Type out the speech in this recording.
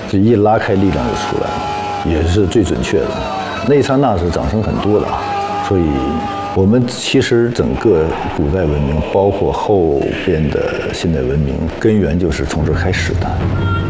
这一拉开力量就出来了，也是最准确的。那一刹那是掌声很多的啊，所以我们其实整个古代文明，包括后边的现代文明，根源就是从这开始的。